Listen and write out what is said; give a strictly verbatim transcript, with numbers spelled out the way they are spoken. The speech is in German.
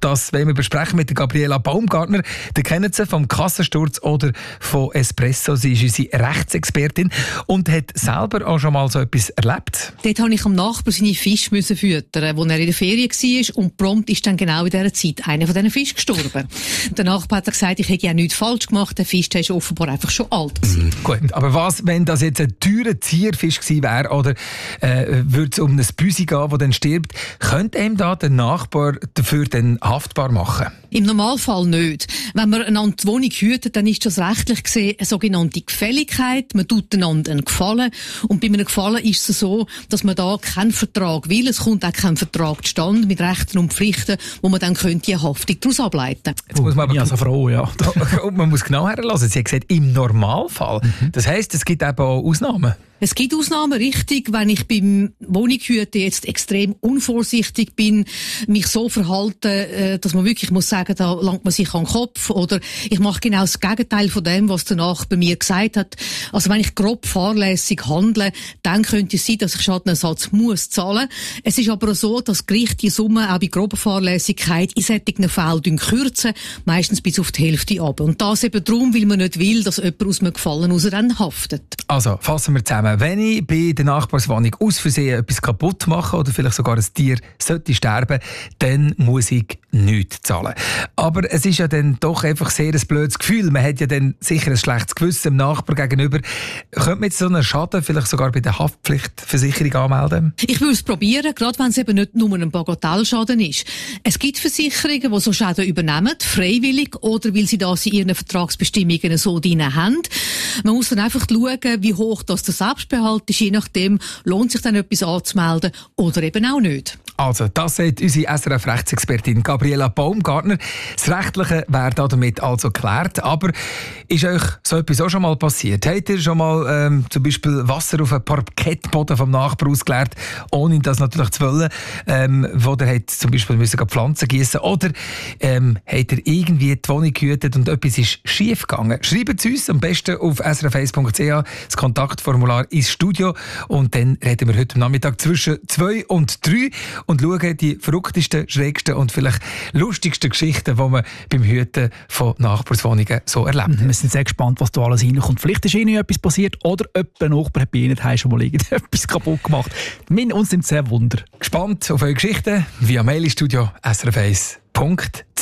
Das wollen wir besprechen mit der Gabriela Baumgartner. Die kennen Sie vom Kassensturz oder von Espresso. Sie ist unsere Rechtsexpertin und hat selber auch schon mal so etwas erlebt. Dort musste ich am Nachbar seine Fische füttern, wo er in der Ferien war. Und prompt ist dann genau in dieser Zeit einer von diesen Fischen gestorben. Der Nachbar hat gesagt, ich hätte ja nichts falsch gemacht. Der Fisch war offenbar einfach schon alt gewesen. Mhm. Gut, aber was, wenn das jetzt ein teurer Zierfisch gewesen wäre oder äh, würde es um ein Büsi gehen, das dann stirbt, könnte ihm da der Nachbar dafür dann haftbar machen? Im Normalfall nicht. Wenn man einander die Wohnung hütet, dann ist das rechtlich gesehen eine sogenannte Gefälligkeit. Man tut einander einen Gefallen. Und bei einem Gefallen ist es so, dass man da keinen Vertrag will. Es kommt auch kein Vertrag zustande mit Rechten und Pflichten, wo man dann könnte eine Haftung daraus ableiten. Jetzt muss man aber ja, so froh, ja. Und man muss genau herlassen. Sie hat gesagt, im Normalfall. Mhm. Das heisst, es gibt eben auch Ausnahmen. Es gibt Ausnahmen, richtig, wenn ich beim Wohnungshüten jetzt extrem unvorsichtig bin, mich so verhalte, dass man wirklich muss sagen, da langt man sich an den Kopf, oder ich mache genau das Gegenteil von dem, was der Nachbar mir gesagt hat. Also wenn ich grob fahrlässig handle, dann könnte es sein, dass ich Schadenersatz muss zahlen. Es ist aber auch so, dass Gerichte die Summe auch bei grober Fahrlässigkeit in solchen Fällen kürzen, meistens bis auf die Hälfte ab. Und das eben darum, weil man nicht will, dass jemand aus einem Gefallen raus dann haftet. Also, fassen wir zusammen. Wenn ich bei der Nachbarswohnung aus Versehen etwas kaputt mache oder vielleicht sogar ein Tier sollte sterben, dann muss ich nichts zahlen. Aber es ist ja dann doch einfach sehr ein blödes Gefühl. Man hat ja dann sicher ein schlechtes Gewissen dem Nachbar gegenüber. Könnte man jetzt so einen Schaden vielleicht sogar bei der Haftpflichtversicherung anmelden? Ich würde es probieren, gerade wenn es eben nicht nur ein Bagatellschaden ist. Es gibt Versicherungen, die so Schäden übernehmen, freiwillig oder weil sie das in ihren Vertragsbestimmungen so drin haben. Man muss dann einfach schauen, wie hoch das der Selbstbehalt ist. Je nachdem lohnt sich dann etwas anzumelden oder eben auch nicht. Also, das sagt unsere S R F-Rechtsexpertin Gabriela Baumgartner. Das Rechtliche wäre damit also geklärt. Aber ist euch so etwas auch schon mal passiert? Habt ihr schon mal ähm, zum Beispiel Wasser auf einen Parkettboden vom Nachbarn ausgeleert, ohne das natürlich zu wollen, ähm, wo ihr habt zum Beispiel müssen Pflanzen gießen? Oder ähm, habt ihr irgendwie die Wohnung gehütet und etwas ist schief gegangen? Schreibt es uns am besten auf s r f eins punkt c h, das Kontaktformular ins Studio. Und dann reden wir heute Nachmittag zwischen zwei und drei und schauen die verrücktesten, schrägsten und vielleicht lustigsten Geschichten, die man beim Hüten von Nachbarswohnungen so erlebt. Wir sind sehr gespannt, was da alles reinkommt. Vielleicht ist Ihnen etwas passiert oder jemand Nachbar hat bei Ihnen schon mal irgendetwas kaputt gemacht. Wir uns sind sehr wunder. Gespannt auf eure Geschichten via Mail ins Studio s r f eins punkt c h.